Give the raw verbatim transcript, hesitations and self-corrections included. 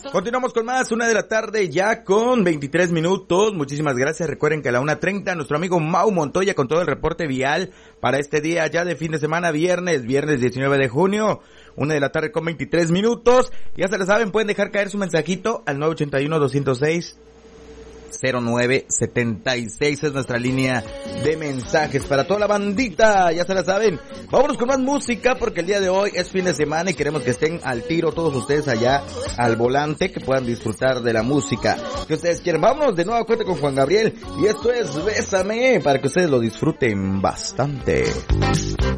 Continuamos con más, una de la tarde ya con veintitrés minutos. Muchísimas gracias. Recuerden que a la una treinta nuestro amigo Mau Montoya con todo el reporte vial para este día ya de fin de semana, viernes, viernes diecinueve de junio. Una de la tarde con veintitrés minutos. Ya se lo saben, pueden dejar caer su mensajito al nueve ochenta y uno, doscientos seis, cero nueve setenta y seis es nuestra línea de mensajes para toda la bandita, ya se la saben. Vámonos con más música porque el día de hoy es fin de semana y queremos que estén al tiro todos ustedes allá al volante, que puedan disfrutar de la música que ustedes quieren. Vámonos de nuevo a cuenta con Juan Gabriel y esto es Bésame para que ustedes lo disfruten bastante.